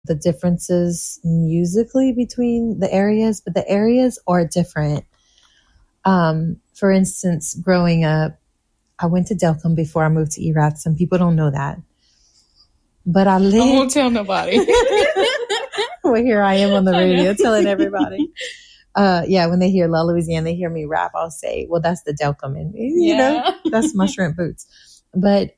the differences musically between the areas, but the areas are different. For instance, growing up, I went to Delcom before I moved to Erath. Some people don't know that. But I won't tell nobody. Well, here I am on the radio telling everybody. When they hear La Louisiane, they hear me rap, I'll say, well, that's the Delcom. And, you know, that's my shrimp boots. But,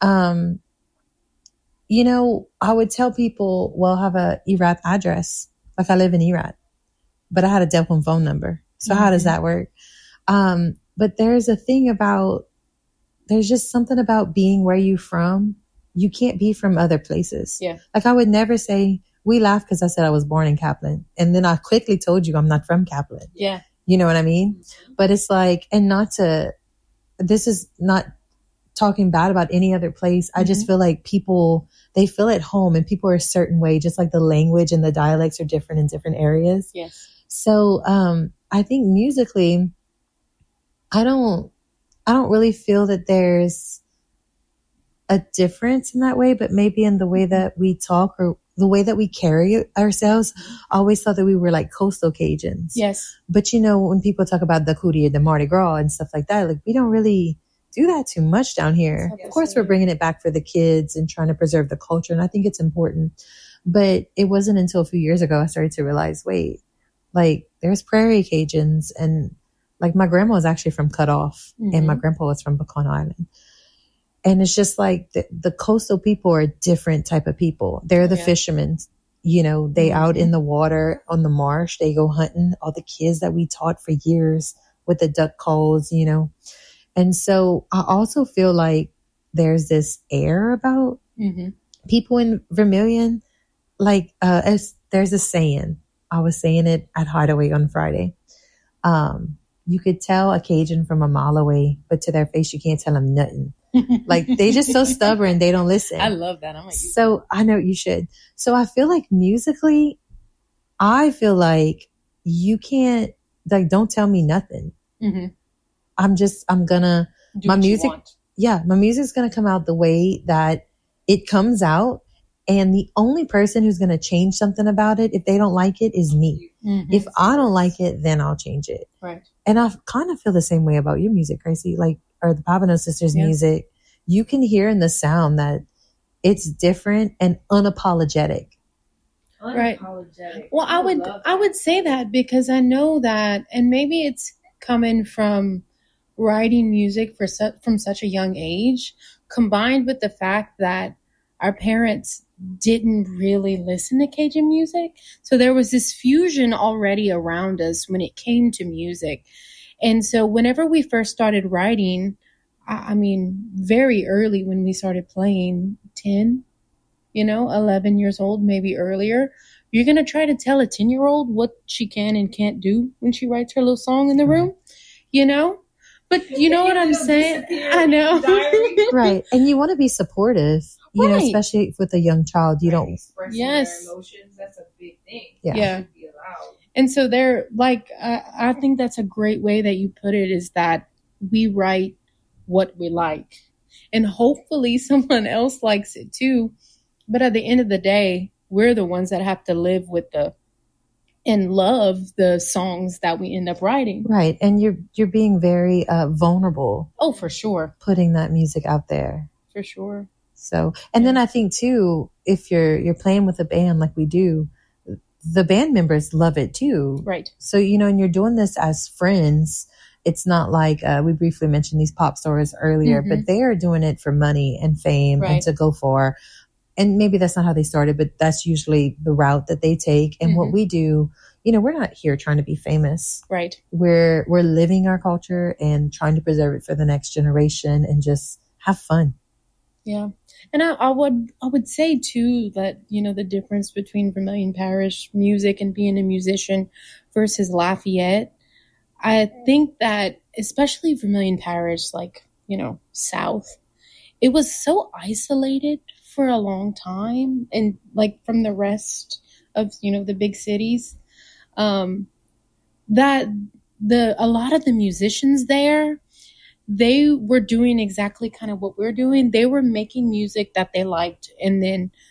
you know, I would tell people, well, I have a Erath address. Like I live in Erath, but I had a Delcom phone number. So how does that work? But there's a thing about, there's just something about being where you from. You can't be from other places. Yeah. Like I would never say, we laugh because I said I was born in Kaplan. And then I quickly told you I'm not from Kaplan. Yeah. You know what I mean? Mm-hmm. But it's like, and this is not talking bad about any other place. I just feel like people, they feel at home and people are a certain way, just like the language and the dialects are different in different areas. Yes. So, I think musically, I don't really feel that there's a difference in that way, but maybe in the way that we talk or the way that we carry ourselves. I always thought that we were like coastal Cajuns. Yes. But you know, when people talk about the Cootie or the Mardi Gras and stuff like that, like we don't really do that too much down here. Of course, we're bringing it back for the kids and trying to preserve the culture. And I think it's important. But it wasn't until a few years ago I started to realize, wait, like there's Prairie Cajuns, and like my grandma was actually from Cut Off and my grandpa was from Pecan Island. And it's just like the coastal people are a different type of people. They're the fishermen, you know, they out in the water on the marsh, they go hunting, all the kids that we taught for years with the duck calls, you know. And so I also feel like there's this air about people in Vermilion. Like, there's a saying, I was saying it at Hideaway on Friday. You could tell a Cajun from a mile away, but to their face, you can't tell them nothing. Like they just so stubborn. They don't listen. I love that. I know you should. So I feel like musically, I feel like you can't, like, don't tell me nothing. I'm gonna, my music's gonna come out the way that it comes out. And the only person who's going to change something about it, if they don't like it, is me. If I don't like it, then I'll change it. Right. And I kind of feel the same way about your music, Gracie, like, or the Pavano Sisters music. You can hear in the sound that it's different and unapologetic. Right. Well, I would say that because I know that, and maybe it's coming from writing music from such a young age, combined with the fact that our parents didn't really listen to Cajun music. So there was this fusion already around us when it came to music. And so whenever we first started writing, I mean, very early when we started playing, 10, 11 years old, maybe earlier, you're going to try to tell a 10-year-old what she can and can't do when she writes her little song in the room, But you know what I'm saying? I know. Right. And you want to be supportive. You know, especially with a young child, you don't expressing their emotions. That's a big thing. Yeah. Should be allowed. And so they're like, I think that's a great way that you put it, is that we write what we like, and hopefully someone else likes it too. But at the end of the day, we're the ones that have to live with and love the songs that we end up writing. Right. And you're being very vulnerable. Oh, for sure. Putting that music out there. For sure. So, and then I think too, if you're playing with a band like we do, the band members love it too. Right. So, and you're doing this as friends. It's not like, we briefly mentioned these pop stars earlier, but they are doing it for money and fame and to go for, and maybe that's not how they started, but that's usually the route that they take. And what we do, we're not here trying to be famous. Right. We're living our culture and trying to preserve it for the next generation and just have fun. Yeah. And I would say too that, the difference between Vermilion Parish music and being a musician versus Lafayette, I think that especially Vermilion Parish, like, South, it was so isolated for a long time, and like from the rest of, the big cities, that a lot of the musicians there, they were doing exactly kind of what we're doing. They were making music that they liked and then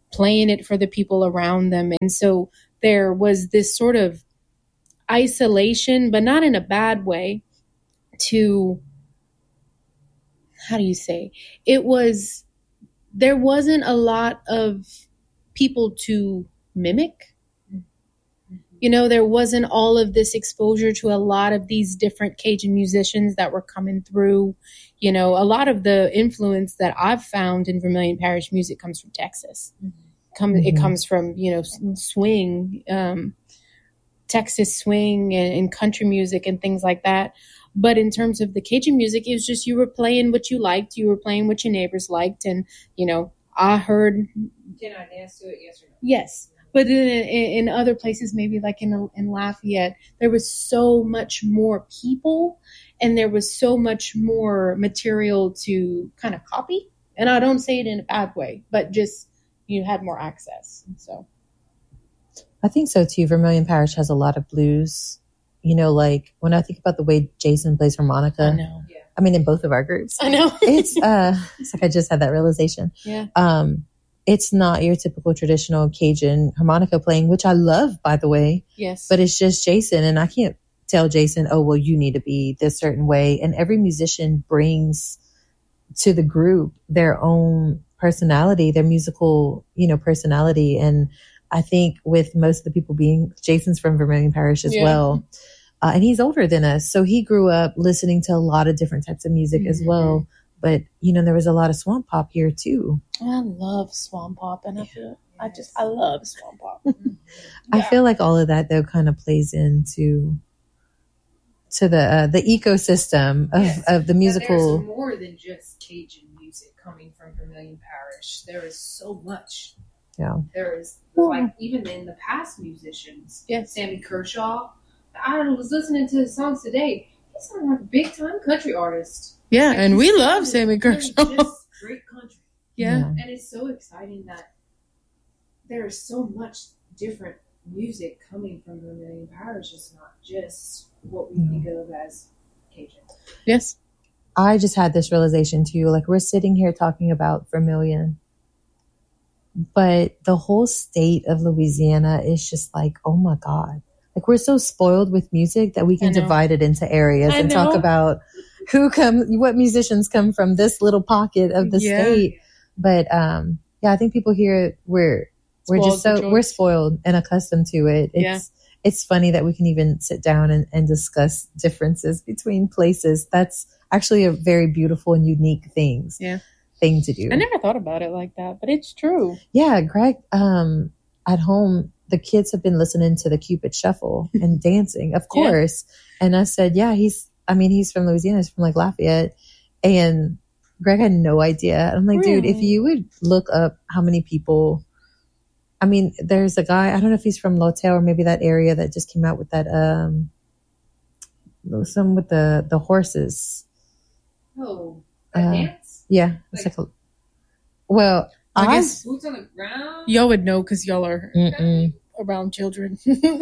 playing it for the people around them. And so there was this sort of isolation, but not in a bad way, to, how do you say, there wasn't a lot of people to mimic. You know, there wasn't all of this exposure to a lot of these different Cajun musicians that were coming through. You know, a lot of the influence that I've found in Vermilion Parish music comes from Texas. It comes from, you know, swing, Texas swing and country music and things like that. But in terms of the Cajun music, it was just you were playing what you liked. You were playing what your neighbors liked. And, you know, I heard... Can I dance to it? Yes or no? Yes. But in other places, maybe like in Lafayette, there was so much more people and there was so much more material to kind of copy. And I don't say it in a bad way, but just you had more access. So I think so too. Vermilion Parish has a lot of blues. You know, like when I think about the way Jason plays harmonica, I know. Yeah. I mean, in both of our groups, I know. It's like I just had that realization. Yeah. It's not your typical traditional Cajun harmonica playing, which I love, by the way. Yes. But it's just Jason, and I can't tell Jason, oh, well, you need to be this certain way. And every musician brings to the group their own personality, their musical, you know, personality. And I think with most of the people being, Jason's from Vermilion Parish as well. And he's older than us. So he grew up listening to a lot of different types of music as well. But, you know, there was a lot of swamp pop here too. I love swamp pop, and I love swamp pop. I feel like all of that though kind of plays into the ecosystem of the musical. There's more than just Cajun music coming from Vermilion Parish. There is so much. Yeah. There is, like, even in the past musicians. Yes. Sammy Kershaw. I was listening to his songs today. He sounded like a big time country artist. Yeah, Like, and we love Sammy Kershaw. Just great country. Yeah. And it's so exciting that there is so much different music coming from Vermilion Parish. It's not just what we think of as Cajun. Yes. I just had this realization too. Like, we're sitting here talking about Vermilion, but the whole state of Louisiana is just like, oh my God. Like, we're so spoiled with music that we can divide it into areas and talk about what musicians come from this little pocket of the state. But I think people here we're spoiled and accustomed to it. It's funny that we can even sit down and discuss differences between places. That's actually a very beautiful and unique thing to do. I never thought about it like that, but it's true. Yeah, Greg, at home, the kids have been listening to the Cupid Shuffle and dancing, of course. And I said, he's from Louisiana. He's from like Lafayette. And Greg had no idea. I'm like, dude, if you would look up how many people, I mean, there's a guy, I don't know if he's from Lotel or maybe that area that just came out with that, some with the horses. Oh, dance? Yeah. It's like I guess boots on the ground. Y'all would know because y'all are around children.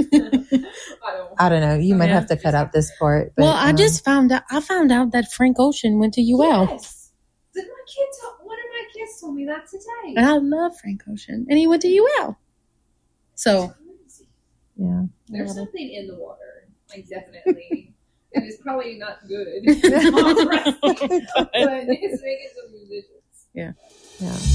I don't know. You might have to cut out this part. But, well, I just found out that Frank Ocean went to UL. Yes. One of my kids told me that today. And I love Frank Ocean, and he went to UL. So, there's something in the water, like definitely, and it's probably not good. But it's making some musicians. Yeah.